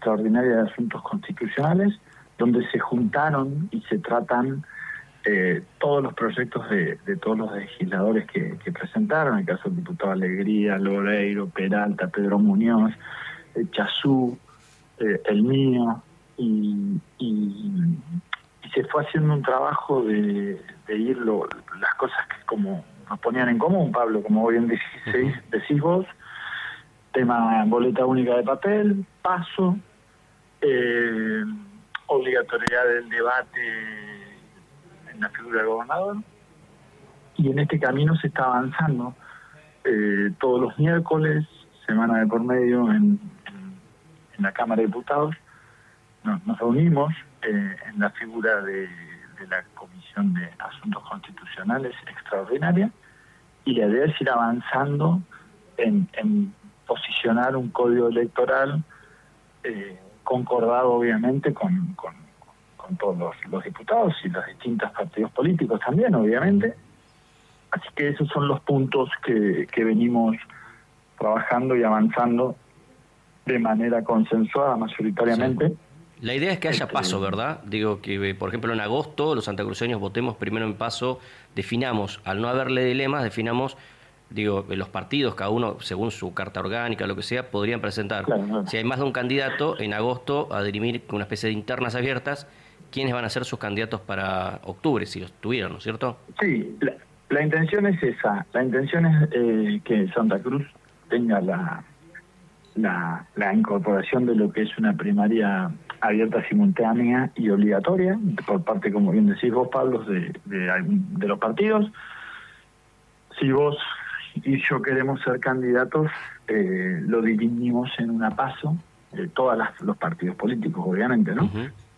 extraordinaria de asuntos constitucionales, donde se juntaron y se tratan todos los proyectos de todos los legisladores que presentaron, en el caso del diputado Alegría, Loreiro, Peralta, Pedro Muñoz, Chazú, el mío, y se fue haciendo un trabajo de ir las cosas que como nos ponían en común, Pablo, como bien decís vos, tema boleta única de papel, paso, obligatoriedad del debate en la figura del gobernador, y en este camino se está avanzando todos los miércoles, semana de por medio, en la Cámara de Diputados. Nos reunimos en la figura de la Comisión de Asuntos Constitucionales extraordinaria, y la idea es ir avanzando en posicionar un código electoral concordado obviamente con todos los diputados y los distintos partidos políticos también, obviamente. Así que esos son los puntos que venimos trabajando y avanzando de manera consensuada mayoritariamente. Sí. La idea es que haya paso, ¿verdad? Digo que, por ejemplo, en agosto los santacruceños votemos primero en paso, definamos, al no haberle dilemas, definamos, los partidos, cada uno según su carta orgánica, lo que sea, podrían presentar. Claro. Si hay más de un candidato, en agosto a dirimir con una especie de internas abiertas quiénes van a ser sus candidatos para octubre, si los tuvieran, ¿no es cierto? Sí, la intención es esa. La intención es que Santa Cruz tenga la incorporación de lo que es una primaria abierta, simultánea y obligatoria por parte, como bien decís vos, Pablo, de los partidos. Si vos y yo queremos ser candidatos, lo dividimos en una paso, todos los partidos políticos, obviamente, ¿no?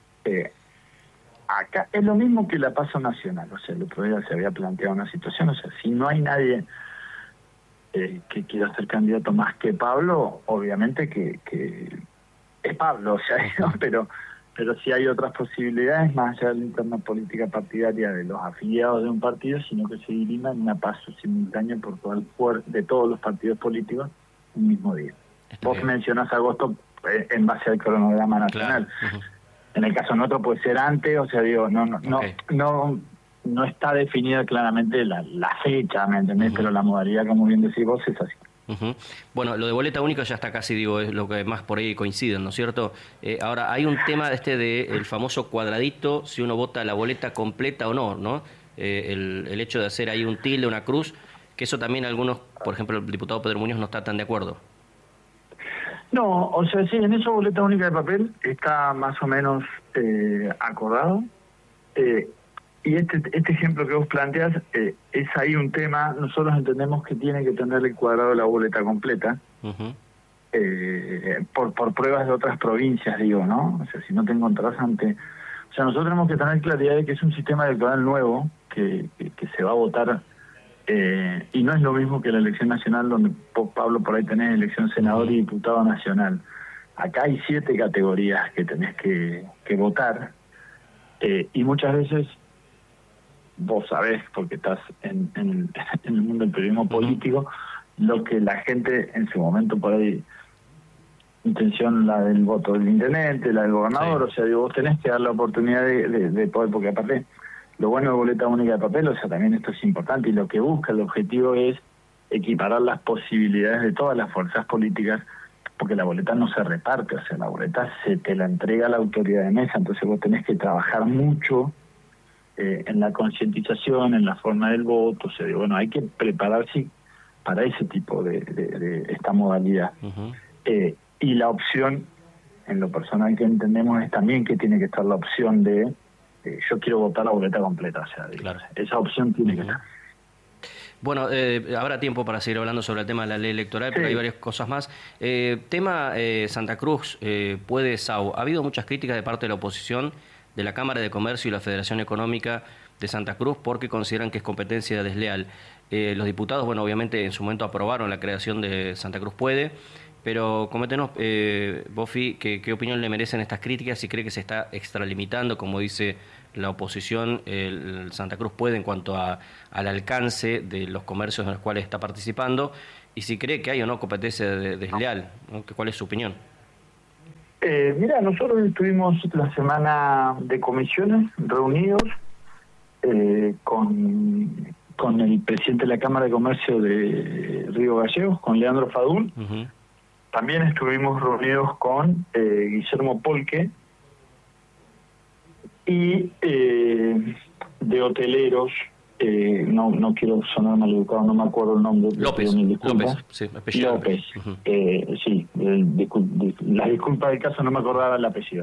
Acá es lo mismo que la paso nacional, o sea, el otro día se había planteado una situación, o sea, si no hay nadie que quiera ser candidato más que Pablo, obviamente que es Pablo, o sea, ¿no? pero sí hay otras posibilidades más allá de la interna política partidaria de los afiliados de un partido, sino que se dirima en una paso simultánea por todo el poder de todos los partidos políticos un mismo día. Vos mencionás agosto en base al cronograma nacional. Claro. En el caso nuestro puede ser antes, o sea, no está definida claramente la fecha, ¿me entendés? Pero la modalidad, como bien decís vos, es así. Bueno, lo de boleta única ya está casi, es lo que más por ahí coinciden, ¿no es cierto? Ahora, hay un tema de el famoso cuadradito, si uno vota la boleta completa o no, ¿no? El hecho de hacer ahí un tilde, una cruz, que eso también algunos, por ejemplo, el diputado Pedro Muñoz no está tan de acuerdo. No, o sea, sí, en esa boleta única de papel está más o menos acordado. Y este ejemplo que vos planteas es ahí un tema. Nosotros entendemos que tiene que tener el cuadrado de la boleta completa, por pruebas de otras provincias, ¿no? O sea, si no te encontrás ante... O sea, nosotros tenemos que tener claridad de que es un sistema electoral nuevo que se va a votar, y no es lo mismo que la elección nacional, donde vos, Pablo, por ahí tenés elección senador y diputado nacional. Acá hay 7 categorías que tenés que votar, y muchas veces vos sabés, porque estás en el mundo del periodismo político, lo que la gente en su momento por ahí, intención la del voto del intendente, la del gobernador, sí. O sea, vos tenés que dar la oportunidad de poder, porque aparte, lo bueno de boleta única de papel, o sea, también esto es importante, y lo que busca, el objetivo es equiparar las posibilidades de todas las fuerzas políticas, porque la boleta no se reparte, o sea, la boleta se te la entrega la autoridad de mesa, entonces vos tenés que trabajar mucho en la concientización, en la forma del voto, o sea, bueno, hay que prepararse para ese tipo de esta modalidad. Y la opción, en lo personal que entendemos, es también que tiene que estar la opción de yo quiero votar la boleta completa, o sea, claro. Esa opción tiene que estar. Bueno, habrá tiempo para seguir hablando sobre el tema de la ley electoral, pero hay varias cosas más. Tema Santa Cruz, puede SAU. Ha habido muchas críticas de parte de la oposición, de la Cámara de Comercio y la Federación Económica de Santa Cruz, porque consideran que es competencia desleal. Los diputados, bueno, obviamente en su momento aprobaron la creación de Santa Cruz Puede, pero coméntenos, Bofi, ¿qué opinión le merecen estas críticas? Si cree que se está extralimitando, como dice la oposición, el Santa Cruz Puede en cuanto al alcance de los comercios en los cuales está participando, y si cree que hay o no competencia desleal, ¿no? ¿Cuál es su opinión? Mira, nosotros estuvimos la semana de comisiones reunidos con el presidente de la Cámara de Comercio de Río Gallegos, con Leandro Fadul. Uh-huh. También estuvimos reunidos con Guillermo Polque y de hoteleros, no quiero sonar maleducado, no me acuerdo el nombre. López, sí, apellido López, uh-huh. Sí, la disculpa del caso no me acordaba el apellido.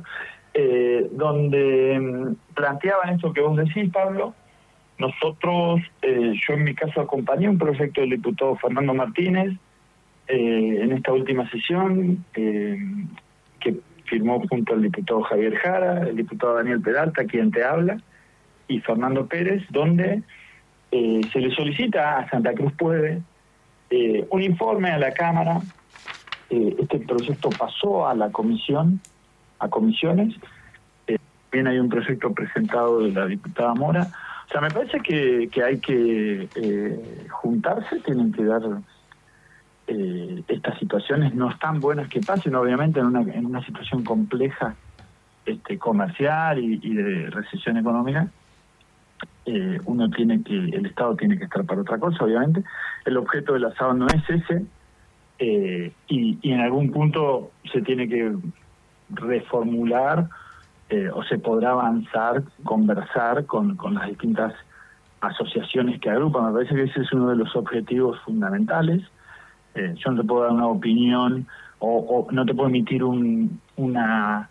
Donde planteaban esto que vos decís, Pablo. Nosotros, yo en mi caso acompañé un proyecto del diputado Fernando Martínez en esta última sesión, que firmó junto al diputado Javier Jara, el diputado Daniel Peralta, quien te habla, y Fernando Pérez, donde se le solicita a Santa Cruz Puede un informe a la Cámara. Este proyecto pasó a la comisión, a comisiones. También hay un proyecto presentado de la diputada Mora. O sea, me parece que hay que juntarse, tienen que dar estas situaciones no están buenas que pasen, obviamente en una situación compleja comercial y de recesión económica. El Estado tiene que estar para otra cosa, obviamente. El objeto del asado no es ese, y en algún punto se tiene que reformular o se podrá avanzar, conversar con las distintas asociaciones que agrupan. Me parece que ese es uno de los objetivos fundamentales. Yo no te puedo dar una opinión o no te puedo emitir una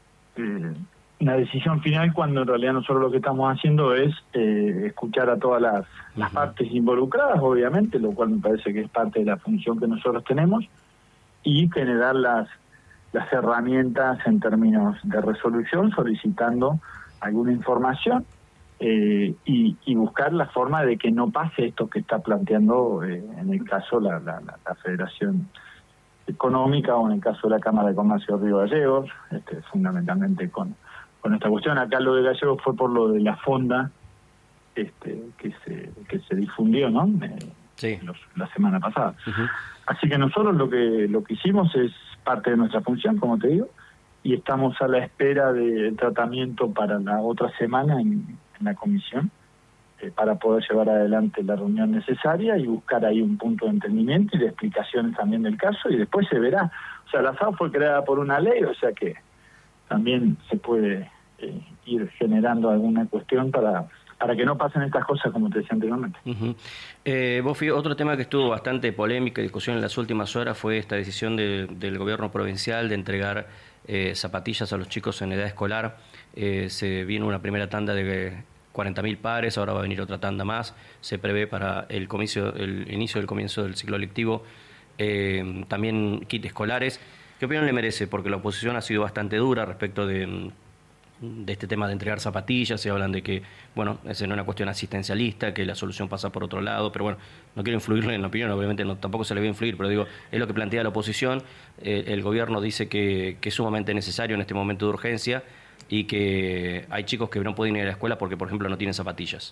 decisión final cuando en realidad nosotros lo que estamos haciendo es escuchar a todas las partes involucradas, obviamente, lo cual me parece que es parte de la función que nosotros tenemos, y generar las herramientas en términos de resolución, solicitando alguna información y buscar la forma de que no pase esto que está planteando en el caso la Federación Económica, o en el caso de la Cámara de Comercio de Río Gallegos, fundamentalmente con esta cuestión. Acá lo de Gallegos fue por lo de la fonda que se difundió, ¿no? Sí. La semana pasada. Uh-huh. Así que nosotros lo que hicimos es parte de nuestra función, como te digo, y estamos a la espera del tratamiento para la otra semana en la comisión, para poder llevar adelante la reunión necesaria y buscar ahí un punto de entendimiento y de explicaciones también del caso, y después se verá. O sea, la FAO fue creada por una ley, o sea que también se puede ir generando alguna cuestión para que no pasen estas cosas, como te decía anteriormente. Uh-huh. Bofi, otro tema que estuvo bastante polémica y discusión en las últimas horas fue esta decisión del gobierno provincial de entregar zapatillas a los chicos en edad escolar. Se viene una primera tanda de 40.000 pares, ahora va a venir otra tanda más. Se prevé para el inicio del comienzo del ciclo lectivo también kits escolares. ¿Qué opinión le merece? Porque la oposición ha sido bastante dura respecto de este tema de entregar zapatillas. Se hablan de que, bueno, es una cuestión asistencialista, que la solución pasa por otro lado, pero bueno, no quiero influirle en la opinión, obviamente tampoco se le va a influir, pero digo, es lo que plantea la oposición. El gobierno dice que es sumamente necesario en este momento de urgencia y que hay chicos que no pueden ir a la escuela porque, por ejemplo, no tienen zapatillas.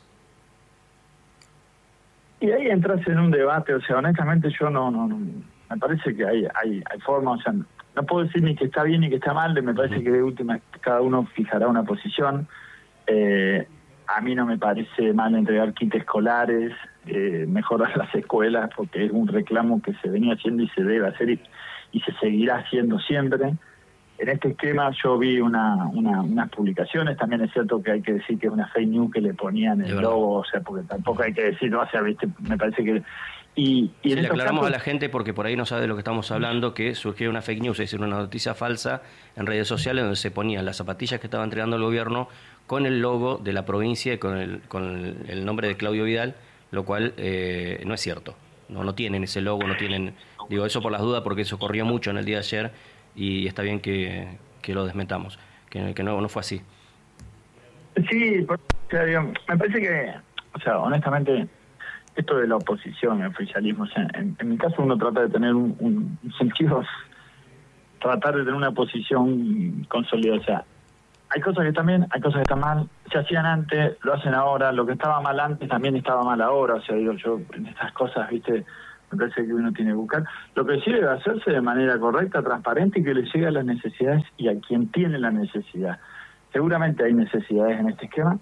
Y ahí entras en un debate, o sea, honestamente yo no me parece que hay formas, o sea, no puedo decir ni que está bien ni que está mal, me parece que de última cada uno fijará una posición. A mí no me parece mal entregar kits escolares, mejorar las escuelas, porque es un reclamo que se venía haciendo y se debe hacer y se seguirá haciendo siempre. En este esquema yo vi unas publicaciones, también es cierto que hay que decir que es una fake news que le ponían el logo, o sea, porque tampoco hay que decir, no, o sea, viste, me parece que... Y sí, le aclaramos a la gente, porque por ahí no sabe de lo que estamos hablando, que surgió una fake news, es decir, una noticia falsa en redes sociales donde se ponían las zapatillas que estaba entregando el gobierno con el logo de la provincia y con el nombre de Claudio Vidal, lo cual no es cierto. No tienen ese logo, no tienen... Digo eso por las dudas, porque eso corrió mucho en el día de ayer y está bien que lo desmentamos, que no fue así. Sí, o sea, digo, me parece que, o sea, honestamente... Esto de la oposición, el oficialismo, o sea, en mi caso uno trata de tener un sentido, tratar de tener una posición consolidada. O sea, hay cosas que están bien, hay cosas que están mal, se hacían antes, lo hacen ahora, lo que estaba mal antes también estaba mal ahora. O sea, digo, yo en estas cosas, viste, Me parece que uno tiene que buscar. Lo que sí debe hacerse de manera correcta, transparente y que le llegue a las necesidades y a quien tiene la necesidad. Seguramente hay necesidades en este esquema,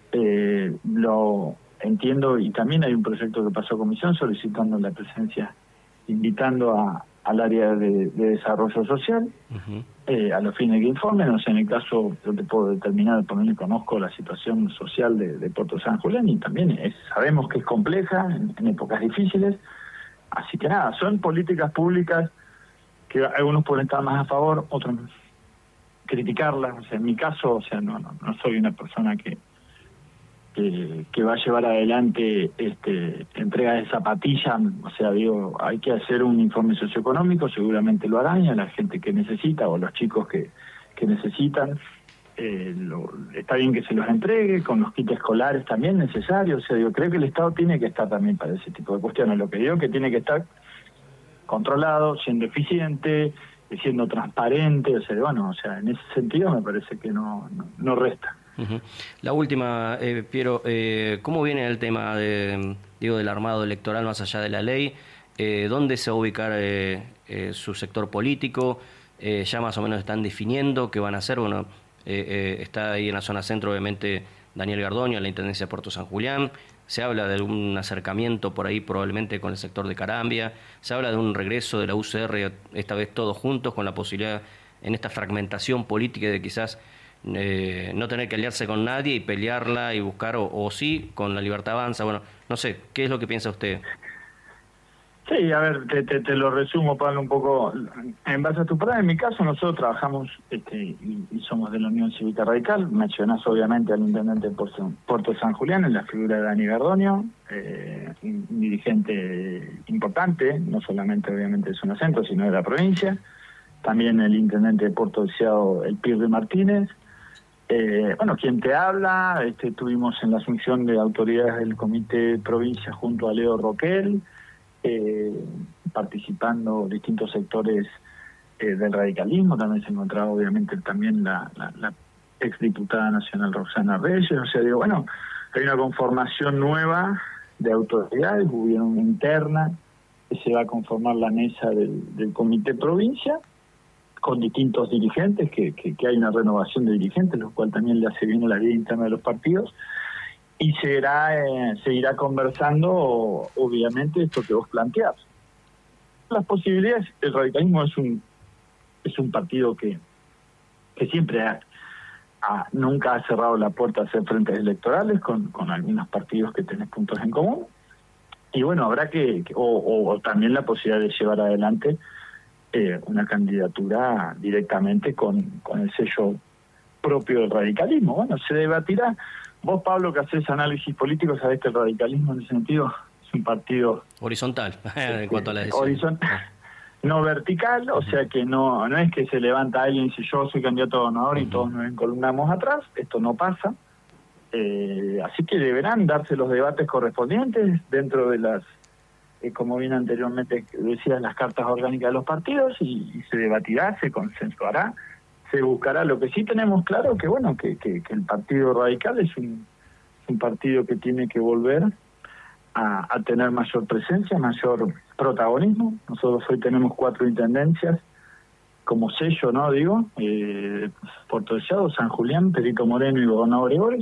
lo entiendo, y también hay un proyecto que pasó a comisión solicitando la presencia, invitando al área de desarrollo social, a los fines que informen. O sea, en el caso, yo te puedo determinar, por no conozco la situación social de Puerto San Julián, y también sabemos que es compleja en épocas difíciles. Así que nada, son políticas públicas que algunos pueden estar más a favor, otros criticarlas. O sea, en mi caso, o sea, no soy una persona que va a llevar adelante entrega de zapatillas. O sea, digo, hay que hacer un informe socioeconómico, seguramente lo harán, y a la gente que necesita, o los chicos que necesitan, está bien que se los entregue, con los kits escolares también necesarios. O sea, digo, creo que el Estado tiene que estar también para ese tipo de cuestiones. Lo que digo es que tiene que estar controlado, siendo eficiente, siendo transparente. O sea, bueno, o sea, en ese sentido me parece que no resta. La última, Piero, ¿cómo viene el tema del armado electoral más allá de la ley? ¿Dónde se va a ubicar su sector político? Ya más o menos están definiendo qué van a hacer. Bueno, está ahí en la zona centro, obviamente, Daniel Gardoño, la Intendencia de Puerto San Julián. Se habla de algún acercamiento por ahí probablemente con el sector de Carambia. Se habla de un regreso de la UCR, esta vez todos juntos, con la posibilidad, en esta fragmentación política, de quizás no tener que aliarse con nadie y pelearla y buscar, o sí, con la Libertad Avanza. Bueno, no sé, ¿qué es lo que piensa usted? Sí, a ver, te lo resumo, Pablo, un poco en base a tu palabra. En mi caso, nosotros trabajamos y somos de la Unión Cívica Radical. Mencionás obviamente al intendente de Puerto San Julián, en la figura de Dani Gardoño, un dirigente importante, no solamente obviamente de zona centro, sino de la provincia. También el intendente de Puerto Deseado, el Pirri Martínez. Bueno, quien te habla, estuvimos en la asunción de autoridades del Comité Provincia junto a Leo Roquel, participando distintos sectores del radicalismo. También se encontraba obviamente también la exdiputada nacional Roxana Reyes. O sea, digo, bueno, hay una conformación nueva de autoridades, hubo una interna, que se va a conformar la mesa del Comité Provincia, con distintos dirigentes, que hay una renovación de dirigentes, lo cual también le hace bien a la vida interna de los partidos, y seguirá conversando, obviamente, esto que vos planteás. Las posibilidades, el radicalismo es un partido que siempre nunca ha cerrado la puerta a hacer frentes electorales con algunos partidos que tenés puntos en común, y bueno, habrá o también la posibilidad de llevar adelante una candidatura directamente con el sello propio del radicalismo. Bueno, se debatirá. Vos, Pablo, que haces análisis político, sabés que el radicalismo en ese sentido es un partido horizontal en cuanto a la decisión. Horizontal, no vertical. O sea que no es que se levanta alguien y dice yo soy candidato a gobernador y todos nos encolumnamos atrás. Esto no pasa. Así que deberán darse los debates correspondientes dentro de las, como bien anteriormente decía, las cartas orgánicas de los partidos, y se debatirá, se consensuará, se buscará. Lo que sí tenemos claro que bueno, que el Partido Radical es un partido que tiene que volver a tener mayor presencia, mayor protagonismo. Nosotros hoy tenemos 4 intendencias como sello, ¿no? Digo, Puerto Deseado, San Julián, Perito Moreno y Gobernador Gregores.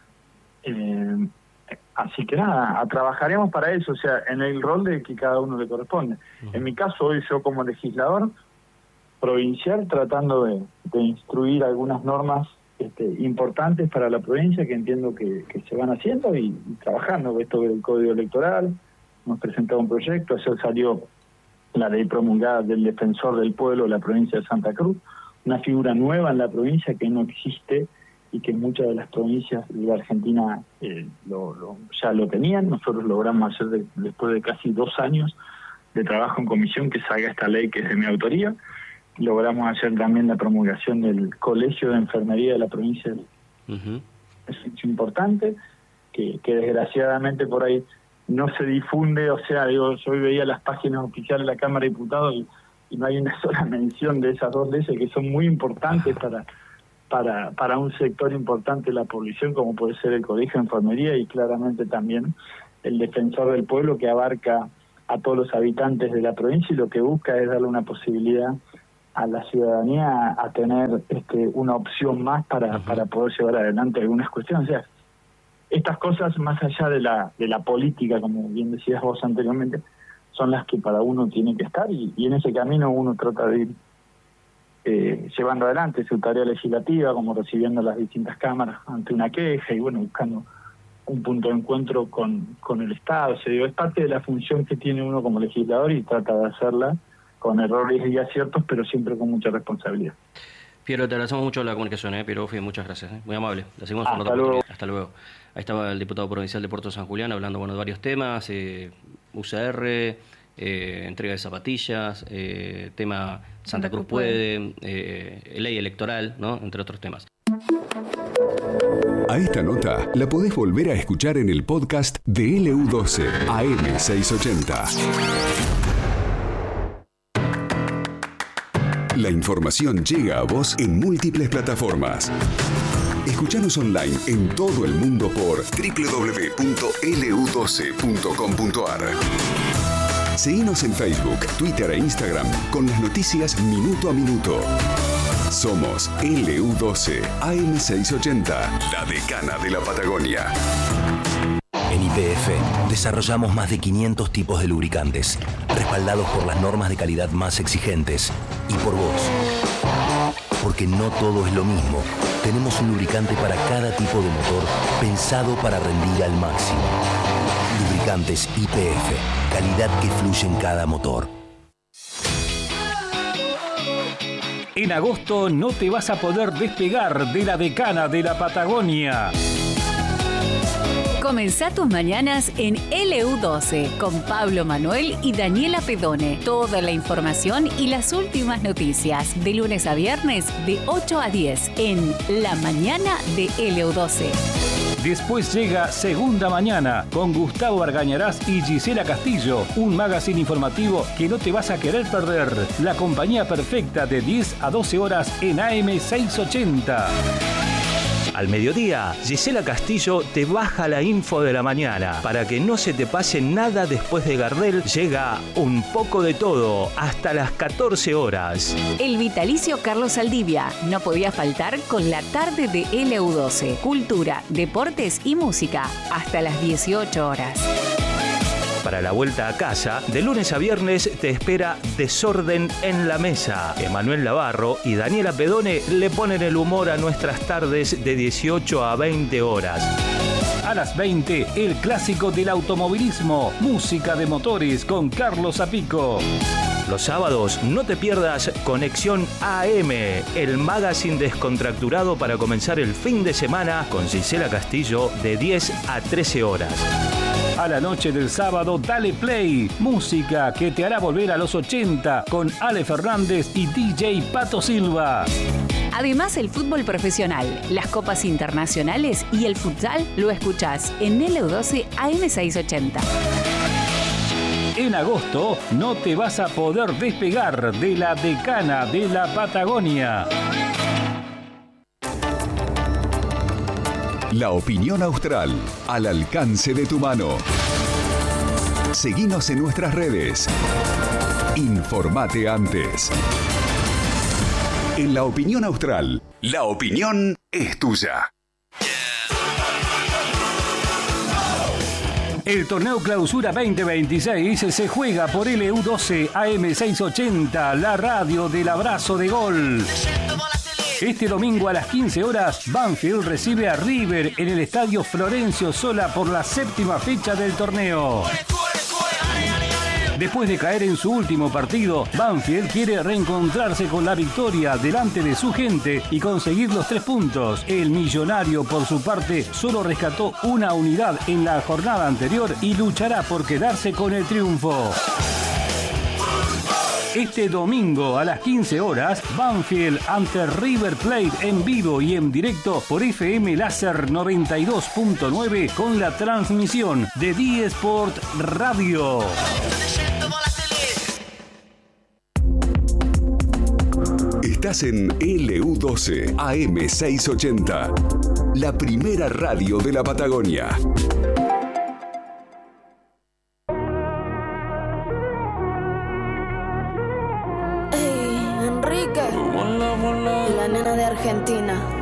Así que nada, trabajaremos para eso, o sea, en el rol de que cada uno le corresponde. En mi caso, hoy yo como legislador provincial, tratando de instruir algunas normas importantes para la provincia, que entiendo que se van haciendo, y trabajando esto del Código Electoral. Hemos presentado un proyecto, ayer salió la ley promulgada del Defensor del Pueblo de la provincia de Santa Cruz, una figura nueva en la provincia que no existe y que muchas de las provincias de la Argentina ya lo tenían. Nosotros logramos hacer, después de casi 2 años de trabajo en comisión, que salga esta ley que es de mi autoría. Logramos hacer también la promulgación del Colegio de Enfermería de la provincia. Es un hecho importante que desgraciadamente por ahí no se difunde. O sea, digo, yo hoy veía las páginas oficiales de la Cámara de Diputados y no hay una sola mención de esas 2 leyes que son muy importantes para un sector importante de la población, como puede ser el Colegio de Enfermería, y claramente también el Defensor del Pueblo, que abarca a todos los habitantes de la provincia, y lo que busca es darle una posibilidad a la ciudadanía a tener una opción más para poder llevar adelante algunas cuestiones. O sea, estas cosas, más allá de la política, como bien decías vos anteriormente, son las que para uno tiene que estar, y en ese camino uno trata de ir llevando adelante su tarea legislativa, como recibiendo las distintas cámaras ante una queja y buscando un punto de encuentro con el Estado. O sea, es parte de la función que tiene uno como legislador, y trata de hacerla con errores y aciertos, pero siempre con mucha responsabilidad. Piero, te agradecemos mucho la comunicación, Piero Boffi, muchas gracias, muy amable. La seguimos en otra oportunidad. Hasta luego. Ahí estaba el diputado provincial de Puerto San Julián hablando de varios temas, UCR, entrega de zapatillas, tema Santa Cruz puede, ley electoral, ¿no? Entre otros temas. A esta nota la podés volver a escuchar en el podcast de LU12 AM680. La información llega a vos en múltiples plataformas. Escuchanos online en todo el mundo por www.lu12.com.ar. Seguinos en Facebook, Twitter e Instagram con las noticias minuto a minuto. Somos LU12 AM680, la decana de la Patagonia. En YPF desarrollamos más de 500 tipos de lubricantes, respaldados por las normas de calidad más exigentes y por vos. Porque no todo es lo mismo. Tenemos un lubricante para cada tipo de motor, pensado para rendir al máximo. Lubricantes YPF, calidad que fluye en cada motor. En agosto no te vas a poder despegar de la decana de la Patagonia. Comenzá tus mañanas en LU12 con Pablo Manuel y Daniela Pedone. Toda la información y las últimas noticias de lunes a viernes de 8 a 10 en La Mañana de LU12. Después llega Segunda Mañana con Gustavo Argañarás y Gisela Castillo, un magazine informativo que no te vas a querer perder. La compañía perfecta de 10 a 12 horas en AM680. Al mediodía, Gisela Castillo te baja la info de la mañana. Para que no se te pase nada después de Gardel, llega Un poco de todo hasta las 14 horas. El vitalicio Carlos Saldivia no podía faltar con la tarde de LU12. Cultura, deportes y música hasta las 18 horas. Para la vuelta a casa, de lunes a viernes te espera Desorden en la Mesa. Emanuel Navarro y Daniela Pedone le ponen el humor a nuestras tardes de 18 a 20 horas. A las 20, el clásico del automovilismo, música de motores con Carlos Zapico. Los sábados no te pierdas Conexión AM, el magazine descontracturado para comenzar el fin de semana con Gisela Castillo de 10 a 13 horas. A la noche del sábado, dale play. Música que te hará volver a los 80 con Ale Fernández y DJ Pato Silva. Además, el fútbol profesional, las copas internacionales y el futsal lo escuchás en LU12 AM680. En agosto no te vas a poder despegar de la decana de la Patagonia. La opinión austral, al alcance de tu mano. Seguinos en nuestras redes. Informate antes. En La Opinión Austral, la opinión es tuya. El torneo Clausura 2026 se juega por LU12 AM680, la radio del abrazo de gol. Este domingo a las 15 horas, Banfield recibe a River en el estadio Florencio Sola por la 7ª fecha del torneo. Después de caer en su último partido, Banfield quiere reencontrarse con la victoria delante de su gente y conseguir los 3 puntos. El Millonario, por su parte, solo rescató una unidad en la jornada anterior y luchará por quedarse con el triunfo. Este domingo a las 15 horas, Banfield ante River Plate en vivo y en directo por FM Láser 92.9 con la transmisión de D-Sport Radio. Estás en LU12 AM680, la primera radio de la Patagonia. de Argentina.